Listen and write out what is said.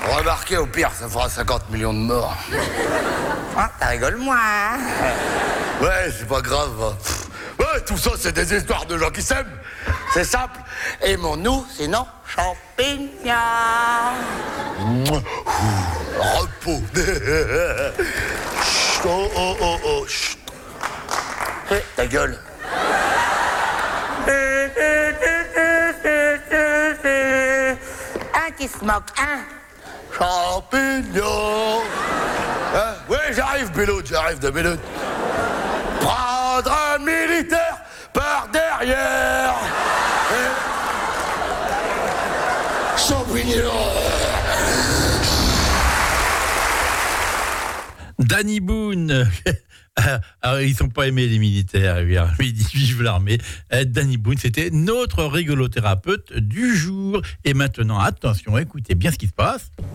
Remarquez, au pire, ça fera 50 millions de morts. Ah, ça rigole moins. Hein. Ouais, c'est pas grave. Hein. Ouais, tout ça, c'est des histoires de gens qui s'aiment. C'est simple. Aimons-nous, sinon champignons. Repos. Chut, oh, oh, oh, oh. Chut. Hé, ta gueule. Un qui se moque, un. Champignons. Hein? Oui, j'arrive, Béloute, j'arrive de Béloute. Prendre un militaire par derrière. Champignons. Danny Boone. Alors, ils n'ont pas aimé les militaires, ils disent vive l'armée. Danny Boone, c'était notre rigolothérapeute du jour. Et maintenant, attention, écoutez bien ce qui se passe.